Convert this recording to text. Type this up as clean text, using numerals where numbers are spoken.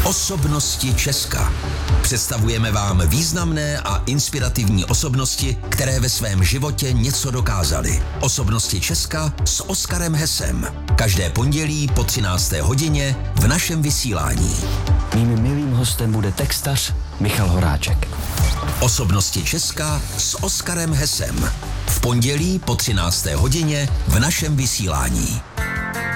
Osobnosti Česka. Představujeme vám významné a inspirativní osobnosti, které ve svém životě něco dokázaly. Osobnosti Česka s Oskarem Hesem. Každé pondělí po 13. hodině v našem vysílání. Mým milým hostem bude textař Michal Horáček. Osobnosti Česka s Oskarem Hesem. V pondělí po 13. hodině v našem vysílání.